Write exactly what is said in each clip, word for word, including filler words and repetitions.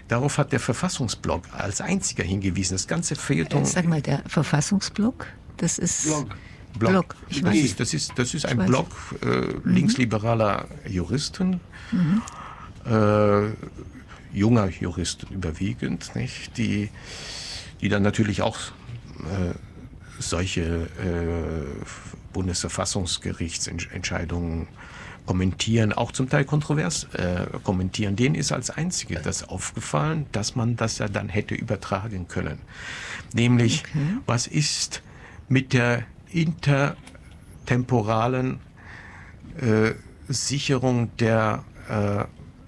Darauf hat der Verfassungsblock als einziger hingewiesen. Das ganze Feuilleton... Sag mal, der Verfassungsblock, das ist... Blog. Blog. Blog. Ich das, weiß. ist, das, ist, das ist ein Ich weiß. Blog äh, linksliberaler Juristen, Mhm. äh, junger Juristen überwiegend, nicht? Die, die dann natürlich auch äh, solche äh, Bundesverfassungsgerichtsentscheidungen kommentieren, auch zum Teil kontrovers äh, kommentieren. Denen ist als einzige das aufgefallen, dass man das ja dann hätte übertragen können. Nämlich, Okay. was ist mit der intertemporalen äh, Sicherung der äh,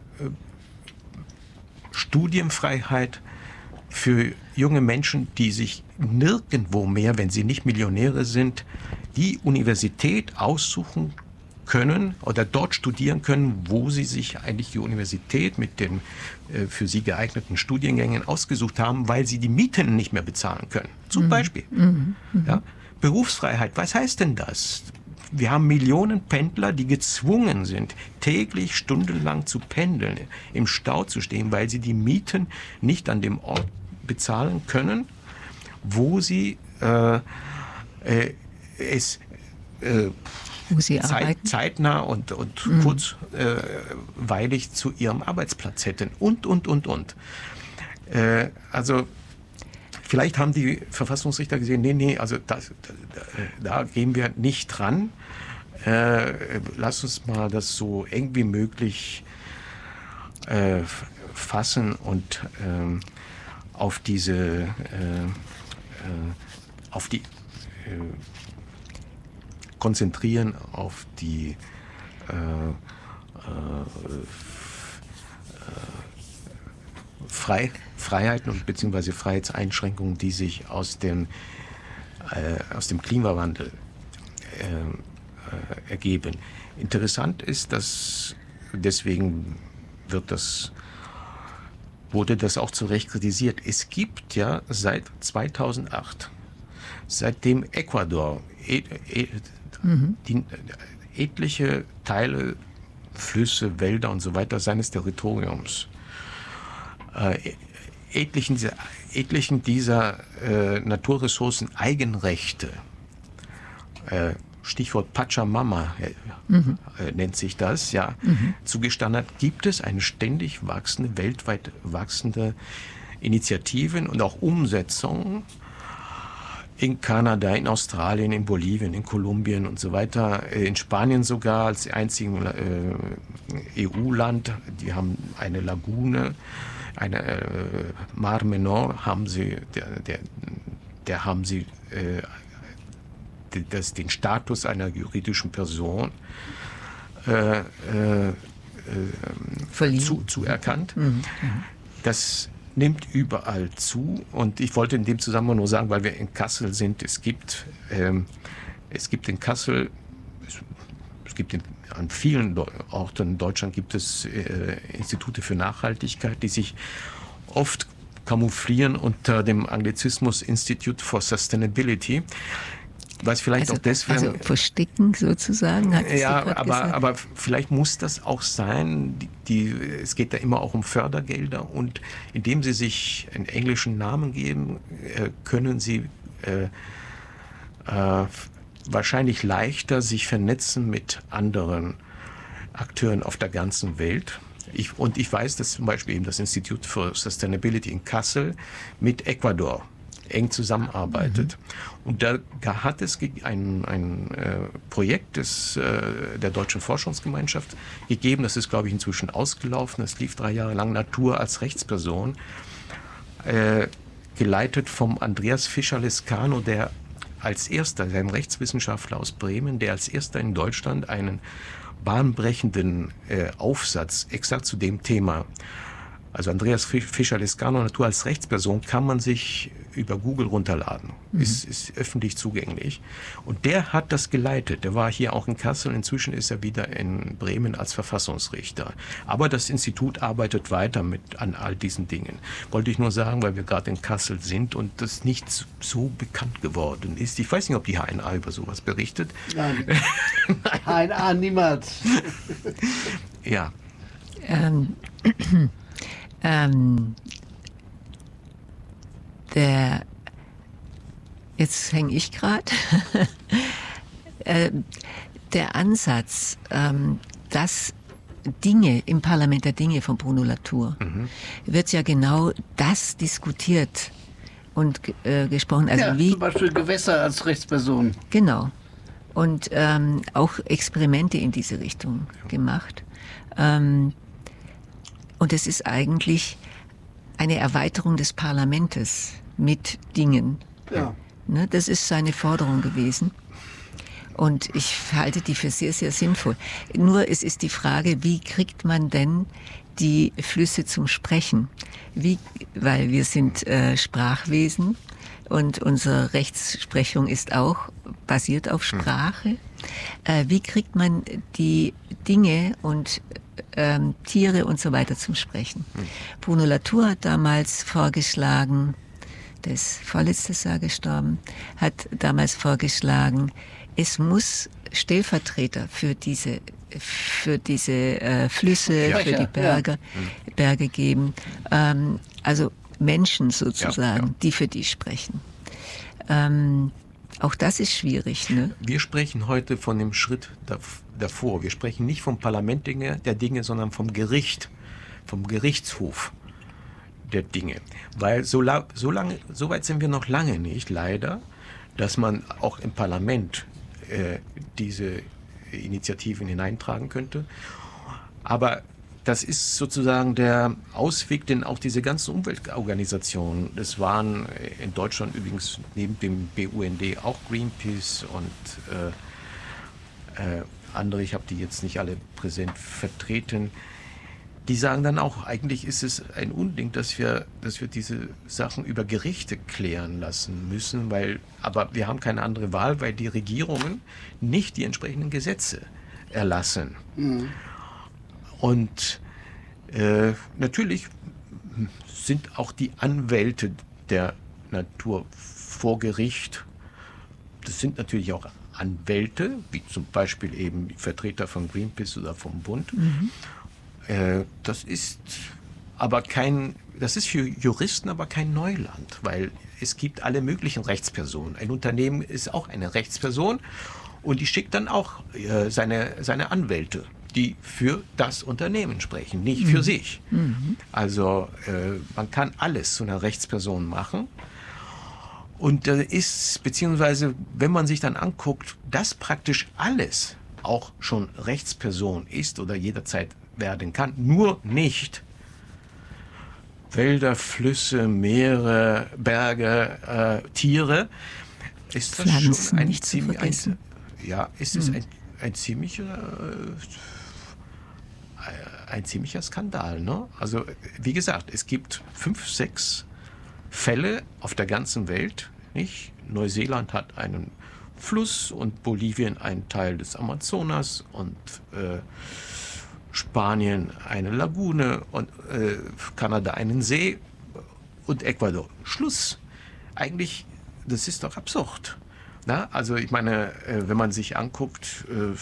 Studienfreiheit für junge Menschen, die sich nirgendwo mehr, wenn sie nicht Millionäre sind, die Universität aussuchen können oder dort studieren können, wo sie sich eigentlich die Universität mit den äh, für sie geeigneten Studiengängen ausgesucht haben, weil sie die Mieten nicht mehr bezahlen können. Zum mhm. Beispiel. Mhm. Ja? Berufsfreiheit, was heißt denn das? Wir haben Millionen Pendler, die gezwungen sind, täglich stundenlang zu pendeln, im Stau zu stehen, weil sie die Mieten nicht an dem Ort bezahlen können, wo sie äh, äh, es äh, wo sie zeit, arbeiten. zeitnah und, und mhm. kurzweilig äh, zu ihrem Arbeitsplatz hätten und, und, und, und. Äh, also vielleicht haben die Verfassungsrichter gesehen, nee, nee, also das, da, da gehen wir nicht dran. Äh, lass uns mal das so eng wie möglich äh, fassen und äh, auf diese, äh, äh, auf die, äh, konzentrieren auf die äh, äh, Frei, Freiheiten und beziehungsweise Freiheitseinschränkungen, die sich aus dem, äh, aus dem Klimawandel äh, äh, ergeben. Interessant ist, dass deswegen wird das, wurde das auch zu Recht kritisiert. Es gibt ja seit zweitausendacht, seitdem Ecuador et, et, mhm. die, etliche Teile, Flüsse, Wälder und so weiter seines Territoriums Äh, etlichen, etlichen dieser äh, Naturressourcen Eigenrechte, äh, Stichwort Pachamama äh, mhm. äh, nennt sich das, ja, mhm. zugestanden hat, gibt es eine ständig wachsende, weltweit wachsende Initiativen und auch Umsetzungen in Kanada, in Australien, in Bolivien, in Kolumbien und so weiter, in Spanien sogar als einzigen äh, E U-Land, die haben eine Lagune, eine äh, Mar Menor haben sie, der, der, der haben sie äh, das, den Status einer juridischen Person äh, äh, äh, zu, zuerkannt. Mhm. Das nimmt überall zu und ich wollte in dem Zusammenhang nur sagen, weil wir in Kassel sind, es gibt, ähm, es gibt in Kassel, es, es gibt in, an vielen Orten in Deutschland gibt es äh, Institute für Nachhaltigkeit, die sich oft kamouflieren unter dem Anglizismus Institute for Sustainability. Was vielleicht also, auch deswegen. Also versticken sozusagen, hat ja, aber, gesagt. aber vielleicht muss das auch sein. Die, die, es geht da immer auch um Fördergelder und indem sie sich einen englischen Namen geben, äh, können sie äh, äh, wahrscheinlich leichter sich vernetzen mit anderen Akteuren auf der ganzen Welt. Ich, und ich weiß, dass zum Beispiel eben das Institute for Sustainability in Kassel mit Ecuador eng zusammenarbeitet. Mhm. Und da hat es ein, ein äh, Projekt des, äh, der Deutschen Forschungsgemeinschaft gegeben, das ist, glaube ich, inzwischen ausgelaufen, das lief drei Jahre lang, Natur als Rechtsperson, äh, geleitet vom Andreas Fischer-Lescano, der als erster, ein Rechtswissenschaftler aus Bremen, der als erster in Deutschland einen bahnbrechenden äh, Aufsatz exakt zu dem Thema, also Andreas Fischer-Lescano, Natur als Rechtsperson, kann man sich über Google runterladen. Mhm. Ist, ist öffentlich zugänglich. Und der hat das geleitet. Der war hier auch in Kassel. Inzwischen ist er wieder in Bremen als Verfassungsrichter. Aber das Institut arbeitet weiter mit an all diesen Dingen. Wollte ich nur sagen, weil wir gerade in Kassel sind und das nicht so bekannt geworden ist. Ich weiß nicht, ob die H N A über sowas berichtet. Nein. H N A niemals. Ja. Ähm. Ähm, der, jetzt hänge ich gerade, äh, der Ansatz, ähm, dass Dinge im Parlament der Dinge von Bruno Latour, mhm. wird ja genau das diskutiert und äh, gesprochen. Also ja, wie, zum Beispiel Gewässer als Rechtsperson. Genau. Und ähm, auch Experimente in diese Richtung gemacht. Ähm, und es ist eigentlich eine Erweiterung des Parlamentes mit Dingen. Ja. Ne, das ist seine Forderung gewesen. Und ich halte die für sehr, sehr sinnvoll. Nur es ist die Frage, wie kriegt man denn die Flüsse zum Sprechen? Wie, weil wir sind äh, Sprachwesen und unsere Rechtsprechung ist auch basiert auf Sprache. Äh, wie kriegt man die Dinge und ähm, Tiere und so weiter zum Sprechen? Bruno Latour hat damals vorgeschlagen, der ist vorletztes Jahr gestorben, hat damals vorgeschlagen, es muss Stellvertreter für diese für diese äh, Flüsse, ja, für die Berge, ja. Berge geben. Ähm, also Menschen sozusagen, ja, ja. die für die sprechen. Ähm, auch das ist schwierig. Ne? Wir sprechen heute von dem Schritt davor. Wir sprechen nicht vom Parlament der Dinge, sondern vom Gericht, vom Gerichtshof der Dinge. Weil so, so, lange, so weit sind wir noch lange nicht, leider, dass man auch im Parlament äh, diese Initiativen hineintragen könnte. Aber das ist sozusagen der Ausweg, den auch diese ganzen Umweltorganisationen, das waren in Deutschland übrigens neben dem B U N D auch Greenpeace und äh, äh, andere, ich habe die jetzt nicht alle präsent vertreten, die sagen dann auch, eigentlich ist es ein Unding, dass wir, dass wir diese Sachen über Gerichte klären lassen müssen, weil, aber wir haben keine andere Wahl, weil die Regierungen nicht die entsprechenden Gesetze erlassen. Mhm. Und äh, natürlich sind auch die Anwälte der Natur vor Gericht, das sind natürlich auch Anwälte, wie zum Beispiel eben Vertreter von Greenpeace oder vom Bund. Mhm. Äh, das ist aber kein, das ist für Juristen aber kein Neuland, weil es gibt alle möglichen Rechtspersonen. Ein Unternehmen ist auch eine Rechtsperson und die schickt dann auch äh, seine, seine Anwälte, die für das Unternehmen sprechen, nicht für mhm. sich. Mhm. Also äh, man kann alles zu einer Rechtsperson machen. Und da äh, ist, beziehungsweise wenn man sich dann anguckt, dass praktisch alles auch schon Rechtsperson ist oder jederzeit werden kann, nur nicht Wälder, Flüsse, Meere, Berge, äh, Tiere, ist das Pflanzen schon ein nicht ziemlich, zu vergessen. ein, ja, ist es hm. ein, ein ziemlicher äh, ein ziemlicher Skandal, ne? Also wie gesagt, es gibt fünf, sechs Fälle auf der ganzen Welt, nicht? Neuseeland hat einen Fluss und Bolivien einen Teil des Amazonas und äh, Spanien eine Lagune und äh, Kanada einen See und Ecuador. Schluss. Eigentlich, das ist doch absurd. Na? Also ich meine, äh, wenn man sich anguckt, äh,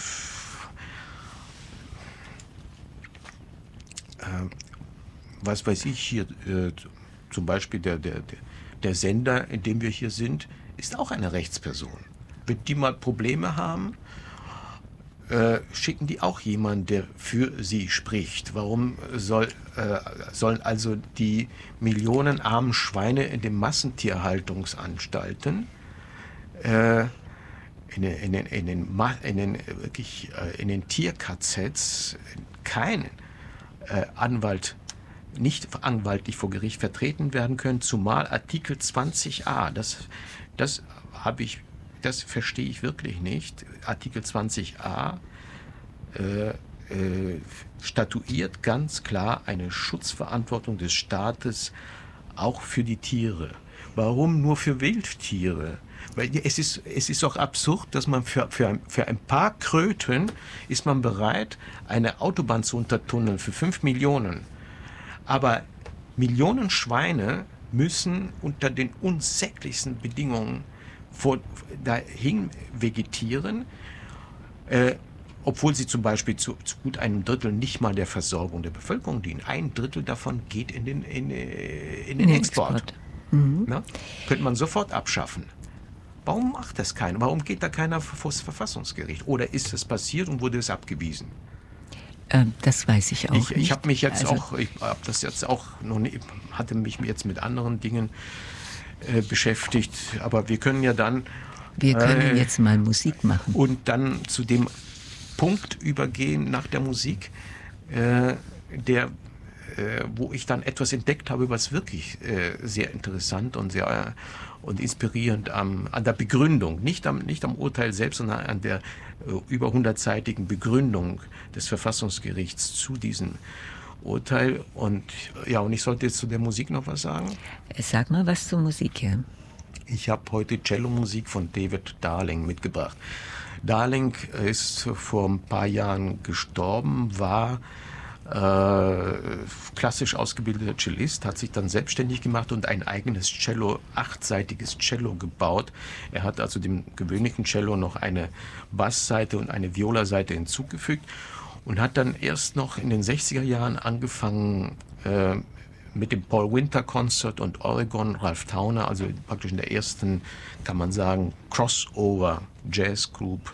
äh, was weiß ich hier, äh, zum Beispiel der, der, der, der Sender, in dem wir hier sind, ist auch eine Rechtsperson. Wenn die mal Probleme haben, Äh, schicken die auch jemanden, der für sie spricht. Warum soll, äh, sollen also die Millionen armen Schweine in den Massentierhaltungsanstalten, äh, in den, in den, in den, in den, wirklich, äh, in den Tier-K Zs keinen äh, Anwalt, nicht anwaltlich vor Gericht vertreten werden können, zumal Artikel zwanzig a, das, das habe ich Das verstehe ich wirklich nicht. Artikel zwanzig a äh, äh, statuiert ganz klar eine Schutzverantwortung des Staates auch für die Tiere. Warum nur für Wildtiere? Weil es ist, es ist doch absurd, dass man für, für, für ein paar Kröten ist man bereit, eine Autobahn zu untertunneln für fünf Millionen. Aber Millionen Schweine müssen unter den unsäglichsten Bedingungen vor, dahin vegetieren, äh, obwohl sie zum Beispiel zu, zu gut einem Drittel nicht mal der Versorgung der Bevölkerung dienen. Ein Drittel davon geht in den, in, in den Export. Export. Mhm. Na? Könnte man sofort abschaffen. Warum macht das keiner? Warum geht da keiner vor das Verfassungsgericht? Oder ist es passiert und wurde es abgewiesen? Ähm, das weiß ich auch ich, nicht. Ich habe mich jetzt also, auch, ich habe das jetzt auch noch nicht, hatte mich jetzt mit anderen Dingen äh, beschäftigt. Aber wir können ja dann wir können äh, jetzt mal Musik machen und dann zu dem Punkt übergehen nach der Musik, äh, der äh, wo ich dann etwas entdeckt habe, was wirklich äh, sehr interessant und sehr äh, und inspirierend am, an der Begründung, nicht am, nicht am Urteil selbst, sondern an der äh, über hundertseitigen Begründung des Verfassungsgerichts zu diesem Urteil. Und ja, und ich sollte jetzt zu der Musik noch was sagen. Sag mal was zur Musik, ja. Ich habe heute Cello-Musik von David Darling mitgebracht. Darling ist vor ein paar Jahren gestorben, war Äh, klassisch ausgebildeter Cellist, hat sich dann selbstständig gemacht und ein eigenes Cello, achtseitiges Cello gebaut. Er hat also dem gewöhnlichen Cello noch eine Bassseite und eine Violaseite hinzugefügt und hat dann erst noch in den sechziger Jahren angefangen äh, mit dem Paul Winter Concert und Oregon, Ralph Towner, also praktisch in der ersten, kann man sagen, Crossover Jazz Group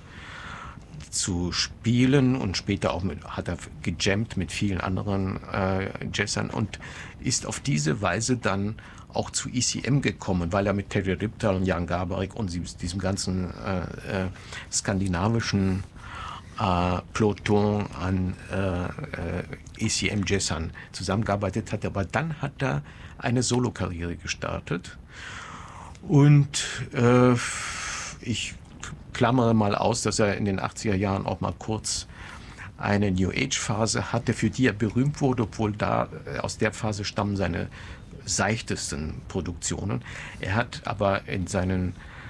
zu spielen, und später auch mit, hat er gejammt mit vielen anderen äh, Jazzern und ist auf diese Weise dann auch zu E C M gekommen, weil er mit Terry Riptal und Jan Garbarek und diesem ganzen äh, äh, skandinavischen äh, Peloton an äh, äh, E C M-Jazzern zusammengearbeitet hat. Aber dann hat er eine Solokarriere gestartet und äh, ich klammere mal aus, dass er in den achtziger Jahren auch mal kurz eine New Age-Phase hatte, für die er berühmt wurde, obwohl da aus der Phase stammen seine seichtesten Produktionen. Er hat aber in seinen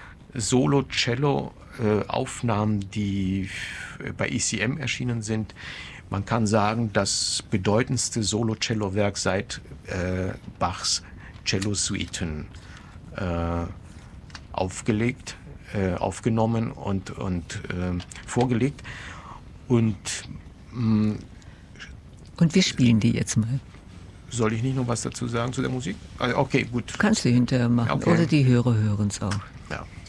Solo-Cello-Aufnahmen, die bei E C M erschienen sind, man kann sagen, das bedeutendste Solo-Cello-Werk seit äh, Bachs Cello-Suiten äh, aufgelegt. aufgenommen und, und äh, vorgelegt. Und, mh, und wir spielen die jetzt mal. Soll ich nicht noch was dazu sagen zu der Musik? Okay, gut. Kannst du hinterher machen. Okay. Oder die Hörer hören es auch. Ja.